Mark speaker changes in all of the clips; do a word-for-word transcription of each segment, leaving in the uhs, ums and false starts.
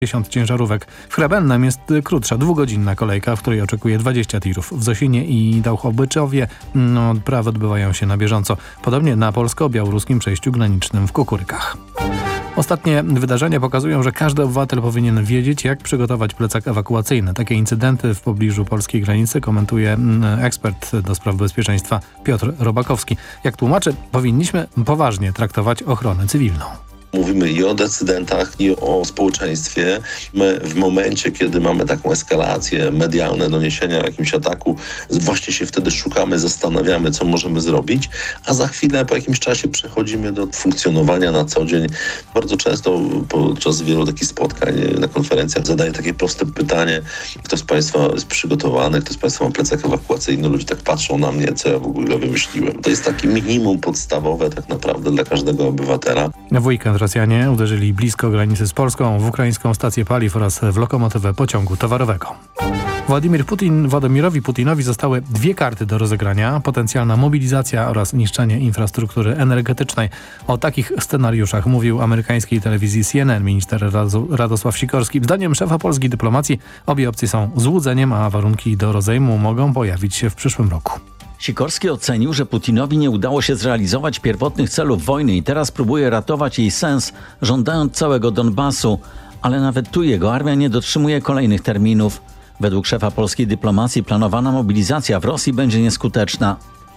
Speaker 1: dziesiąt ciężarówek. W Chrebennem jest krótsza, dwugodzinna kolejka, w której oczekuje dwadzieścia tirów. W Zosinie i Dałchobyczowie no, odprawy odbywają się na bieżąco. Podobnie na polsko-białoruskim przejściu granicznym w Kukurykach. Ostatnie wydarzenia pokazują, że każdy obywatel powinien wiedzieć, jak przygotować plecak ewakuacyjny. Takie incydenty w pobliżu polskiej granicy komentuje ekspert do spraw bezpieczeństwa Piotr Robakowski. Jak tłumaczy, powinniśmy poważnie traktować ochronę cywilną.
Speaker 2: Mówimy i o decydentach, i o społeczeństwie. My w momencie, kiedy mamy taką eskalację, medialne doniesienia o jakimś ataku, właśnie się wtedy szukamy, zastanawiamy, co możemy zrobić, a za chwilę, po jakimś czasie przechodzimy do funkcjonowania na co dzień. Bardzo często podczas wielu takich spotkań na konferencjach zadaję takie proste pytanie, kto z Państwa jest przygotowany, kto z Państwa ma plecak ewakuacyjny. Ludzie tak patrzą na mnie, co ja w ogóle wymyśliłem. To jest takie minimum podstawowe tak naprawdę dla każdego obywatela.
Speaker 1: W weekend Rosjanie uderzyli blisko granicy z Polską w ukraińską stację paliw oraz w lokomotywę pociągu towarowego. Władimir Putin, Władimirowi Putinowi zostały dwie karty do rozegrania: potencjalna mobilizacja oraz niszczenie infrastruktury energetycznej. O takich scenariuszach mówił amerykańskiej telewizji C N N minister Radosław Sikorski. Zdaniem szefa polskiej dyplomacji obie opcje są złudzeniem, a warunki do rozejmu mogą pojawić się w przyszłym roku.
Speaker 3: Sikorski ocenił, że Putinowi nie udało się zrealizować pierwotnych celów wojny i teraz próbuje ratować jej sens, żądając całego Donbasu, ale nawet tu jego armia nie dotrzymuje kolejnych terminów. Według szefa polskiej dyplomacji planowana mobilizacja w Rosji będzie nieskuteczna.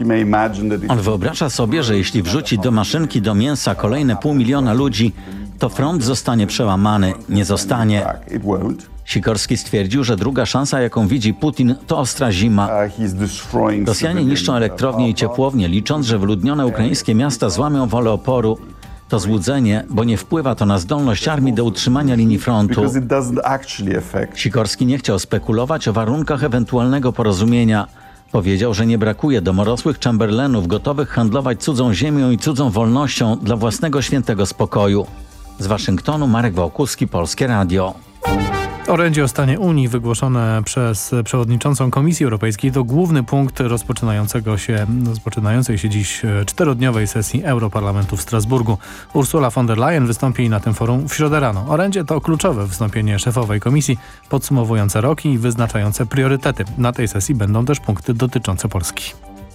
Speaker 3: On wyobraża sobie, że jeśli wrzuci do maszynki do mięsa kolejne pół miliona ludzi, to front zostanie przełamany. Nie zostanie. Sikorski stwierdził, że druga szansa, jaką widzi Putin, to ostra zima. Rosjanie niszczą elektrownie i ciepłownie, licząc, że wyludnione ukraińskie miasta złamią wolę oporu. To złudzenie, bo nie wpływa to na zdolność armii do utrzymania linii frontu. Sikorski nie chciał spekulować o warunkach ewentualnego porozumienia. Powiedział, że nie brakuje domorosłych Chamberlainów gotowych handlować cudzą ziemią i cudzą wolnością dla własnego świętego spokoju. Z Waszyngtonu Marek Wałkuski, Polskie Radio.
Speaker 1: Orędzie o stanie Unii wygłoszone przez przewodniczącą Komisji Europejskiej to główny punkt rozpoczynającego się, rozpoczynającej się dziś czterodniowej sesji Europarlamentu w Strasburgu. Ursula von der Leyen wystąpi na tym forum w środę rano. Orędzie to kluczowe wystąpienie szefowej Komisji, podsumowujące rok i wyznaczające priorytety. Na tej sesji będą też punkty dotyczące Polski.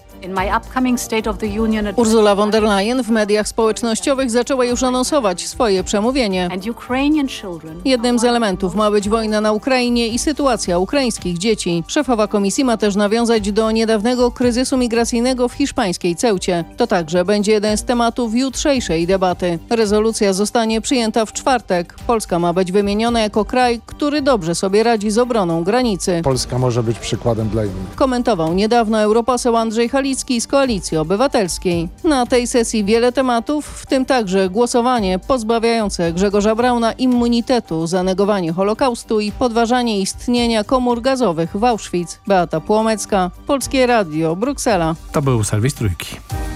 Speaker 4: Ursula von der Leyen w mediach społecznościowych zaczęła już anonsować swoje przemówienie. Jednym z elementów ma być wojna na Ukrainie i sytuacja ukraińskich dzieci. Szefowa komisji ma też nawiązać do niedawnego kryzysu migracyjnego w hiszpańskiej Ceucie. To także będzie jeden z tematów jutrzejszej debaty. Rezolucja zostanie przyjęta w czwartek. Polska ma być wymieniona jako kraj, który dobrze sobie radzi z obroną granicy.
Speaker 5: Polska może być przykładem dla innych.
Speaker 4: Komentował niedawno europoseł Andrzej Halicki z Koalicji Obywatelskiej. Na tej sesji wiele tematów, w tym także głosowanie pozbawiające Grzegorza Brauna immunitetu za negowanie Holokaustu i podważanie istnienia komór gazowych w Auschwitz. Beata Płomecka, Polskie Radio, Bruksela.
Speaker 1: To był serwis Trójki.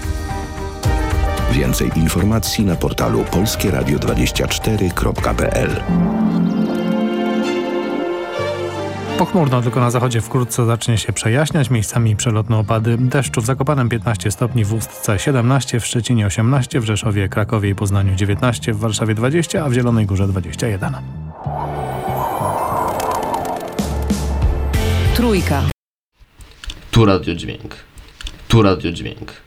Speaker 6: Więcej informacji na portalu polskie radio dwadzieścia cztery kropka p l.
Speaker 1: Pochmurno, tylko na zachodzie wkrótce zacznie się przejaśniać. Miejscami przelotne opady deszczu. W Zakopanem piętnaście stopni, w Ustce siedemnaście, w Szczecinie osiemnaście, w Rzeszowie, Krakowie i Poznaniu dziewiętnaście, w Warszawie dwadzieścia, a w Zielonej Górze dwadzieścia jeden.
Speaker 7: Trójka.
Speaker 8: Tu radiodźwięk. Tu radiodźwięk.